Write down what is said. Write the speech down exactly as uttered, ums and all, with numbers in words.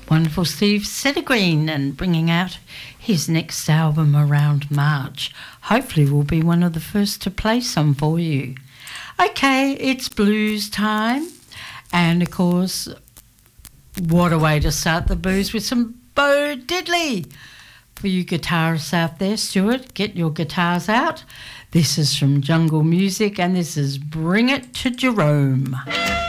Wonderful Steve Settergreen, and bringing out his next album around March. Hopefully we'll be one of the first to play some for you. Okay, it's blues time. And of course, what a way to start the blues with some Bo Diddley. For you guitarists out there, Stuart, get your guitars out. This is from Jungle Music, and this is Bring It to Jerome.